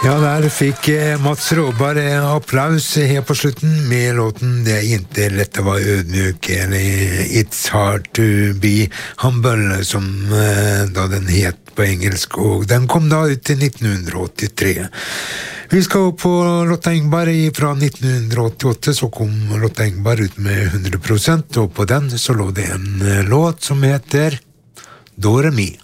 Ja, der fikk Mats Råberg applaus helt på slutten med låten Det inte lätt å være ødmyk, eller It's Hard to Be Humble, som da den het på engelsk, og den kom da ut til 1983. Vi skal på Lotta Engberg fra 1988, så kom Lotta Engberg ut med 100%, og på den så lå det en låt som heter Doremi.